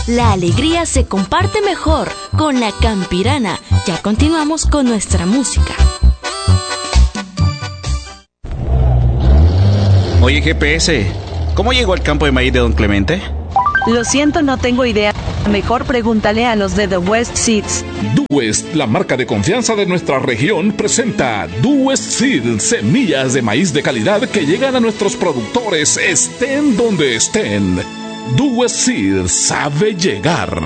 La alegría se comparte mejor con la Campirana. Ya continuamos con nuestra música. Oye, GPS, ¿cómo llegó al campo de maíz de Don Clemente? Lo siento, no tengo idea. Mejor pregúntale a los de The West Seeds. West, la marca de confianza de nuestra región, presenta West Seed, semillas de maíz de calidad que llegan a nuestros productores estén donde estén. West Seed sabe llegar.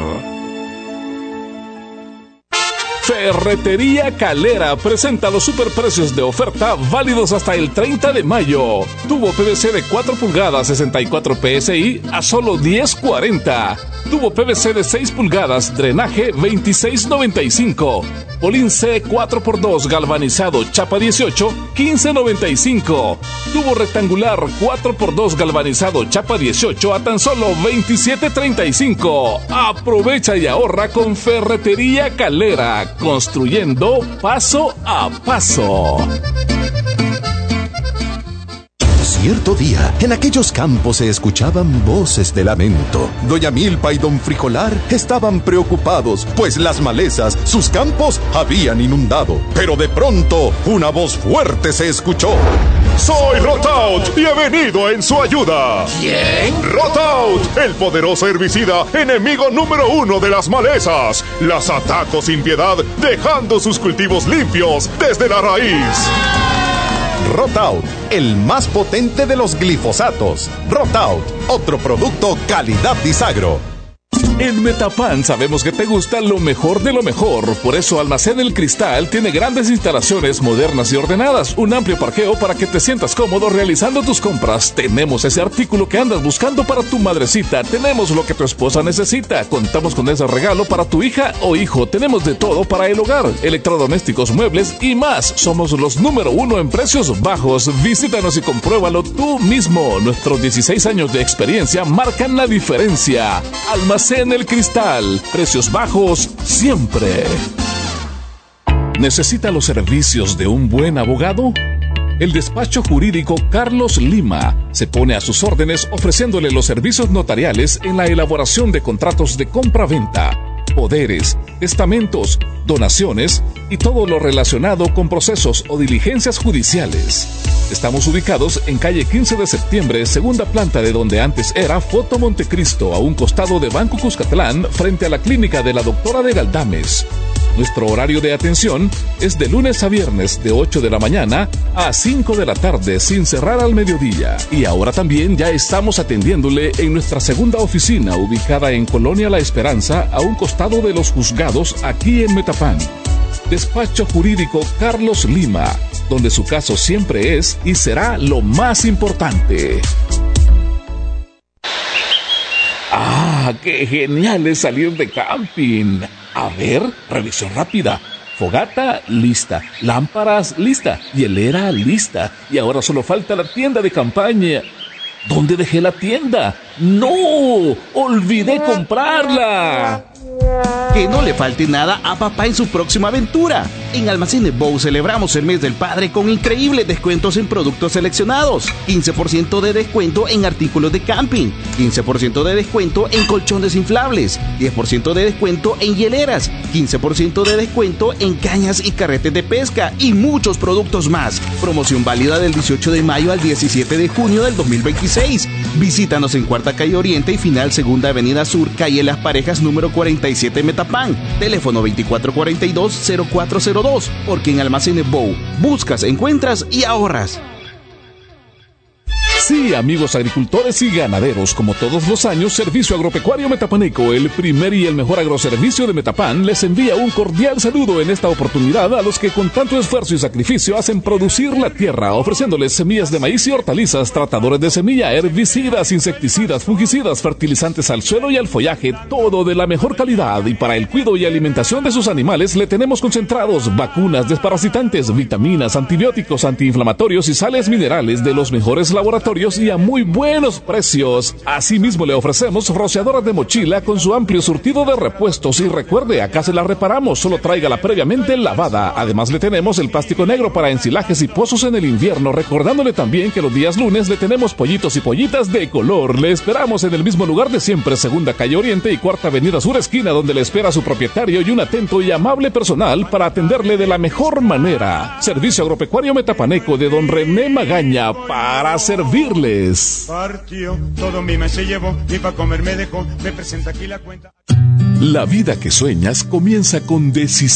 Ferretería Calera presenta los superprecios de oferta válidos hasta el 30 de mayo. Tubo PVC de 4 pulgadas 64 PSI a solo $10.40. Tubo PVC de 6 pulgadas drenaje $26.95. Polín C 4x2 galvanizado chapa 18 $15.95. Tubo rectangular 4x2 galvanizado chapa 18 a tan solo $27.35. Aprovecha y ahorra con Ferretería Calera, construyendo paso a paso. Cierto día, en aquellos campos se escuchaban voces de lamento. Doña Milpa y Don Frijolar estaban preocupados, pues las malezas sus campos habían inundado. Pero de pronto, una voz fuerte se escuchó. ¡Soy Rotaut y he venido en su ayuda! ¿Quién? ¡Rotaut! El poderoso herbicida, enemigo número 1 de las malezas. Las ataco sin piedad, dejando sus cultivos limpios desde la raíz. Rotaut, el más potente de los glifosatos. Rotaut, otro producto calidad Disagro. En Metapan sabemos que te gusta lo mejor de lo mejor. Por eso Almacén El Cristal tiene grandes instalaciones modernas y ordenadas. Un amplio parqueo para que te sientas cómodo realizando tus compras. Tenemos ese artículo que andas buscando para tu madrecita. Tenemos lo que tu esposa necesita. Contamos con ese regalo para tu hija o hijo. Tenemos de todo para el hogar. Electrodomésticos, muebles y más. Somos los número 1 en precios bajos. Visítanos y compruébalo tú mismo. Nuestros 16 años de experiencia marcan la diferencia. Almacén El Cristal, precios bajos siempre. ¿Necesita los servicios de un buen abogado? El despacho jurídico Carlos Lima se pone a sus órdenes ofreciéndole los servicios notariales en la elaboración de contratos de compra-venta, poderes, testamentos, donaciones y todo lo relacionado con procesos o diligencias judiciales. Estamos ubicados en calle 15 de septiembre, segunda planta de donde antes era Foto Montecristo, a un costado de Banco Cuscatlán, frente a la clínica de la doctora de Galdames. Nuestro horario de atención es de lunes a viernes de 8 de la mañana a 5 de la tarde sin cerrar al mediodía. Y ahora también ya estamos atendiéndole en nuestra segunda oficina ubicada en Colonia La Esperanza a un costado de los juzgados aquí en Metapán. Despacho Jurídico Carlos Lima, donde su caso siempre es y será lo más importante. ¡Ah, qué genial es salir de camping! A ver, revisión rápida. Fogata, lista. Lámparas, lista. Hielera, lista. Y ahora solo falta la tienda de campaña. ¿Dónde dejé la tienda? ¡No! ¡Olvidé comprarla! Que no le falte nada a papá en su próxima aventura. En Almacenes Bow celebramos el mes del padre con increíbles descuentos en productos seleccionados. 15% de descuento en artículos de camping, 15% de descuento en colchones inflables, 10% de descuento en hieleras, 15% de descuento en cañas y carretes de pesca y muchos productos más. Promoción válida del 18 de mayo al 17 de junio del 2026. Visítanos en Cuarta Calle Oriente y Final Segunda Avenida Sur, calle Las Parejas número 47 Metapán. Teléfono 2442-0402. Porque en Almacenes Bow buscas, encuentras y ahorras. Sí, amigos agricultores y ganaderos, como todos los años, Servicio Agropecuario Metapaneco, el primer y el mejor agroservicio de Metapán, les envía un cordial saludo en esta oportunidad a los que con tanto esfuerzo y sacrificio hacen producir la tierra, ofreciéndoles semillas de maíz y hortalizas, tratadores de semilla, herbicidas, insecticidas, fungicidas, fertilizantes al suelo y al follaje, todo de la mejor calidad. Y para el cuidado y alimentación de sus animales le tenemos concentrados, vacunas, desparasitantes, vitaminas, antibióticos, antiinflamatorios y sales minerales de los mejores laboratorios accesorios y a muy buenos precios. Asimismo le ofrecemos rociadoras de mochila con su amplio surtido de repuestos y recuerde, acá se la reparamos, solo tráigala previamente lavada. Además le tenemos el plástico negro para ensilajes y pozos en el invierno, recordándole también que los días lunes le tenemos pollitos y pollitas de color. Le esperamos en el mismo lugar de siempre, Segunda Calle Oriente y Cuarta Avenida Sur Esquina, donde le espera su propietario y un atento y amable personal para atenderle de la mejor manera. Servicio Agropecuario Metapaneco de don René Magaña para servirles. Partió, todo mi mes se llevó, ni pa' comer me dejó, me presenta aquí la cuenta. La vida que sueñas comienza con decisión.